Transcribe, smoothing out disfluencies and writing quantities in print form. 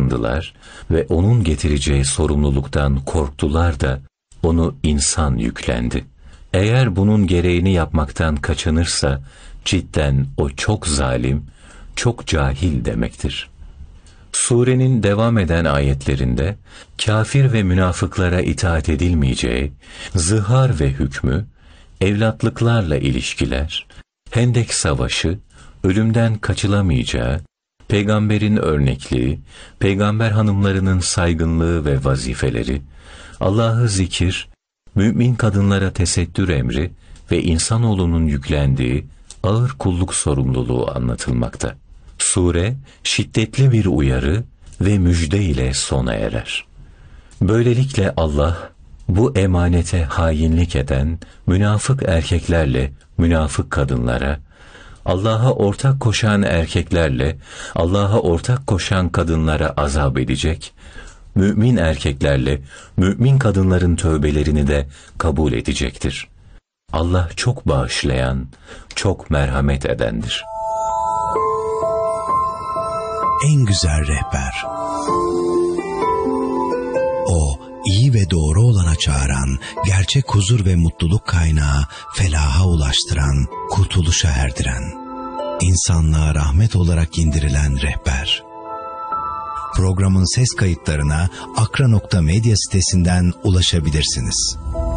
utandılar ve onun getireceği sorumluluktan korktular da onu insan yüklendi. Eğer bunun gereğini yapmaktan kaçınırsa cidden o çok zalim, çok cahil demektir. Surenin devam eden ayetlerinde kafir ve münafıklara itaat edilmeyeceği, zihar ve hükmü, evlatlıklarla ilişkiler, Hendek Savaşı, ölümden kaçılamayacağı, peygamberin örnekliği, peygamber hanımlarının saygınlığı ve vazifeleri, Allah'ı zikir, mümin kadınlara tesettür emri ve insanoğlunun yüklendiği ağır kulluk sorumluluğu anlatılmakta. Sure, şiddetli bir uyarı ve müjde ile sona erer. Böylelikle Allah, bu emanete hainlik eden münafık erkeklerle münafık kadınlara, Allah'a ortak koşan erkeklerle Allah'a ortak koşan kadınlara azap edecek, mümin erkeklerle mümin kadınların tövbelerini de kabul edecektir. Allah çok bağışlayan, çok merhamet edendir. En güzel rehber. O, iyi ve doğru olana çağıran, gerçek huzur ve mutluluk kaynağı, felaha ulaştıran, kurtuluşa erdiren, insanlığa rahmet olarak indirilen rehber. Programın ses kayıtlarına akra.medya sitesinden ulaşabilirsiniz.